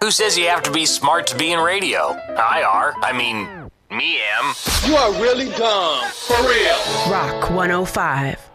Who says you have to be smart to be in radio? I are. I mean, me am. You are really dumb. For real. Rock 105.